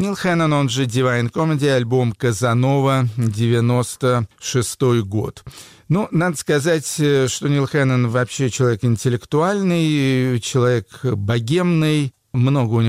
Нил Хэннон, он же Divine Comedy, альбом «Казанова», 96-й год. Ну, надо сказать, что Нил Хэннон вообще человек интеллектуальный, человек богемный, много у него